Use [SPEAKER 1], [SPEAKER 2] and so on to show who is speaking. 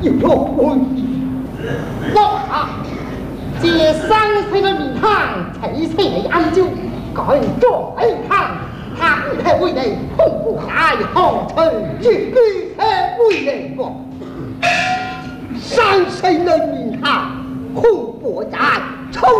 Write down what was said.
[SPEAKER 1] 有何问题？
[SPEAKER 2] 老下，这3岁的民行，提前安就，赶着一趟，他才为你痛苦大好成，绝对才为你我。3岁的民行，恐怖在。